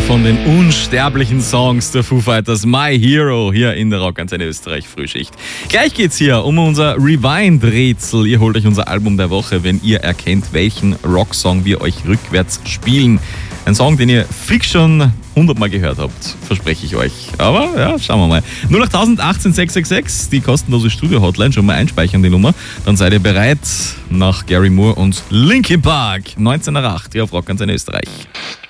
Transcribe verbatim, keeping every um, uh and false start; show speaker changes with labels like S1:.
S1: von den unsterblichen Songs der Foo Fighters, My Hero, hier in der Rockantenne Österreich Frühschicht. Gleich geht's hier um unser Rewind-Rätsel. Ihr holt euch unser Album der Woche, wenn ihr erkennt, welchen Rocksong wir euch rückwärts spielen. Ein Song, den ihr fix schon hundertmal gehört habt, verspreche ich euch. Aber ja, schauen wir mal. null acht achtzehn sechs sechs sechs, die kostenlose Studio-Hotline, schon mal einspeichern die Nummer. Dann seid ihr bereit nach Gary Moore und Linkin Park. neunzehn Uhr acht hier auf Rockantenne Österreich.